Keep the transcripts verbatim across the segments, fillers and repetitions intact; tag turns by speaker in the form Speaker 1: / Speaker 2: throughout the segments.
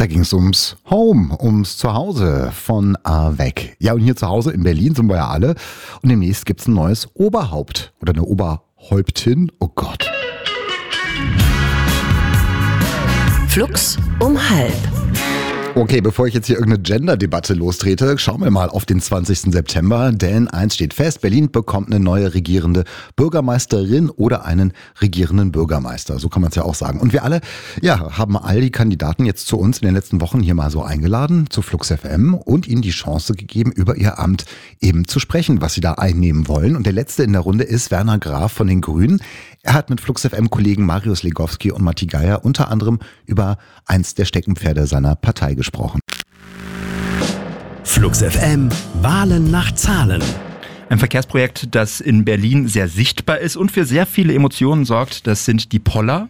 Speaker 1: Da ging es ums Home, ums Zuhause von Avec. Ja, und hier zu Hause in Berlin sind wir ja alle. Und demnächst gibt es ein neues Oberhaupt oder eine Oberhäuptin. Oh Gott.
Speaker 2: Flux um halb.
Speaker 1: Okay, bevor ich jetzt hier irgendeine Gender-Debatte lostrete, schauen wir mal auf den zwanzigsten September, denn eins steht fest, Berlin bekommt eine neue regierende Bürgermeisterin oder einen regierenden Bürgermeister, so kann man es ja auch sagen. Und wir alle, ja, haben all die Kandidaten jetzt zu uns in den letzten Wochen hier mal so eingeladen, zu Flux F M und ihnen die Chance gegeben, über ihr Amt eben zu sprechen, was sie da einnehmen wollen. Und der letzte in der Runde ist Werner Graf von den Grünen. Er hat mit Flux F M-Kollegen Marius Legowski und Matti Geier unter anderem über eins der Steckenpferde seiner Partei gesprochen.
Speaker 3: Flux F M, Wahlen nach Zahlen.
Speaker 4: Ein Verkehrsprojekt, das in Berlin sehr sichtbar ist und für sehr viele Emotionen sorgt, das sind die Poller,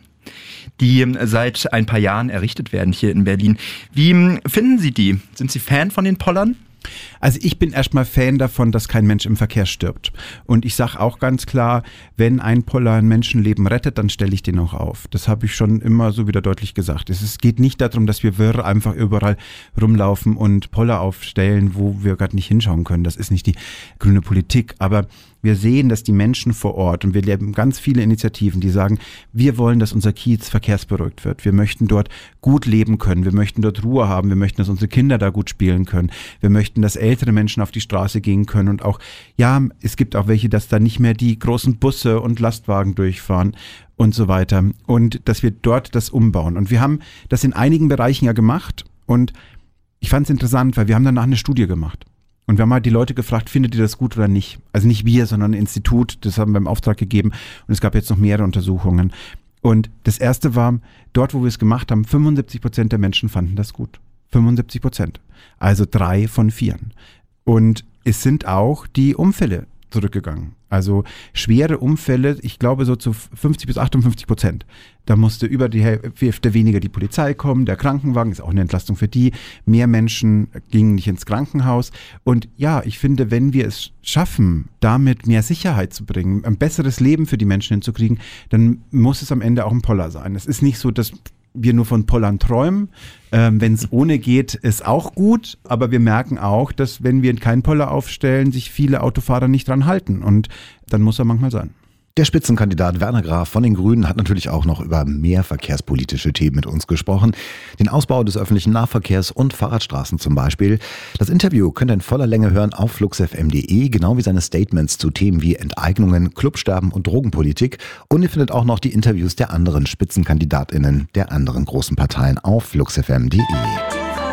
Speaker 4: die seit ein paar Jahren errichtet werden hier in Berlin. Wie finden Sie die? Sind Sie Fan von den Pollern?
Speaker 5: Also ich bin erstmal Fan davon, dass kein Mensch im Verkehr stirbt. Und ich sage auch ganz klar, wenn ein Poller ein Menschenleben rettet, dann stelle ich den auch auf. Das habe ich schon immer so wieder deutlich gesagt. Es geht nicht darum, dass wir wirr einfach überall rumlaufen und Poller aufstellen, wo wir gerade nicht hinschauen können. Das ist nicht die grüne Politik. Aber wir sehen, dass die Menschen vor Ort, und wir leben ganz viele Initiativen, die sagen, wir wollen, dass unser Kiez verkehrsberuhigt wird. Wir möchten dort gut leben können. Wir möchten dort Ruhe haben. Wir möchten, dass unsere Kinder da gut spielen können. Wir möchten, dass ältere Menschen auf die Straße gehen können. Und auch, ja, es gibt auch welche, dass da nicht mehr die großen Busse und Lastwagen durchfahren und so weiter. Und dass wir dort das umbauen. Und wir haben das in einigen Bereichen ja gemacht. Und ich fand es interessant, weil wir haben danach eine Studie gemacht. Und wir haben halt die Leute gefragt, findet ihr das gut oder nicht? Also nicht wir, sondern ein Institut, das haben wir im Auftrag gegeben. Und es gab jetzt noch mehrere Untersuchungen. Und das erste war, dort wo wir es gemacht haben, fünfundsiebzig Prozent der Menschen fanden das gut. fünfundsiebzig Prozent. Also drei von vieren. Und es sind auch die Unfälle zurückgegangen. Also schwere Unfälle, ich glaube so zu fünfzig bis achtundfünfzig Prozent. Da musste über die Hälfte weniger die Polizei kommen, der Krankenwagen ist auch eine Entlastung für die. Mehr Menschen gingen nicht ins Krankenhaus. Und ja, ich finde, wenn wir es schaffen, damit mehr Sicherheit zu bringen, ein besseres Leben für die Menschen hinzukriegen, dann muss es am Ende auch ein Poller sein. Es ist nicht so, dass wir nur von Pollern träumen. Ähm, wenn es ohne geht, ist auch gut. Aber wir merken auch, dass wenn wir keinen Poller aufstellen, sich viele Autofahrer nicht dran halten. Und dann muss er manchmal sein.
Speaker 1: Der Spitzenkandidat Werner Graf von den Grünen hat natürlich auch noch über mehr verkehrspolitische Themen mit uns gesprochen. Den Ausbau des öffentlichen Nahverkehrs und Fahrradstraßen zum Beispiel. Das Interview könnt ihr in voller Länge hören auf fluxfm punkt de, genau wie seine Statements zu Themen wie Enteignungen, Clubsterben und Drogenpolitik. Und ihr findet auch noch die Interviews der anderen SpitzenkandidatInnen der anderen großen Parteien auf fluxfm punkt de.